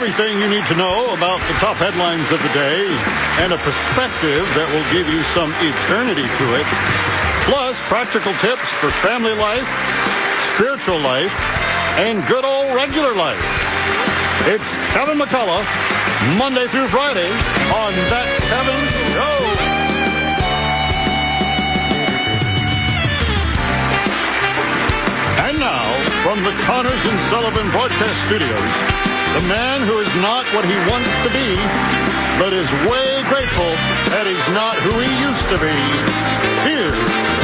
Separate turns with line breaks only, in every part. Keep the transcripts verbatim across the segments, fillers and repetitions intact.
everything you need to know about the top headlines of the day and a perspective that will give you some eternity to it. Plus, practical tips for family life, spiritual life, and good old regular life. It's Kevin McCullough, Monday through Friday on That Kevin Show. And now, from the Connors and Sullivan Broadcast Studios, the man who is not what he wants to be, but is way grateful that he's not who he used to be. Here's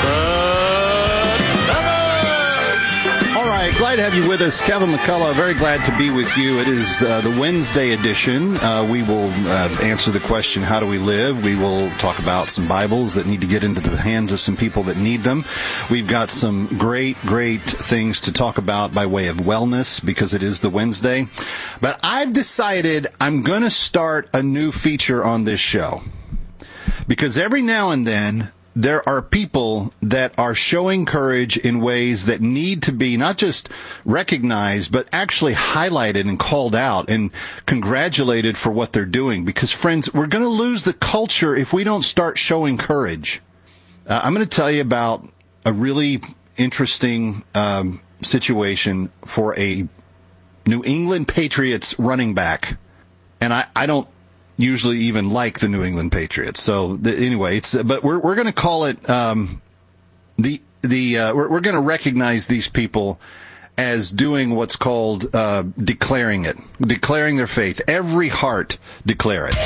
All right, glad to have you with us. Kevin McCullough, very glad to be with you. It is uh, the Wednesday edition. Uh, we will uh, answer the question, how do we live? We will talk about some Bibles that need to get into the hands of some people that need them. We've got some great, great things to talk about by way of wellness because it is the Wednesday. But I've decided I'm going to start a new feature on this show because every now and then there are people that are showing courage in ways that need to be not just recognized, but actually highlighted and called out and congratulated for what they're doing. Because, friends, we're going to lose the culture if we don't start showing courage. Uh, I'm going to tell you about a really interesting um, situation for a New England Patriots running back. And I, I don't usually even like the New England Patriots. So the, anyway, it's but we're we're going to call it um, the the uh, we're we're going to recognize these people as doing what's called uh, declaring it, declaring their faith. Every heart declare it.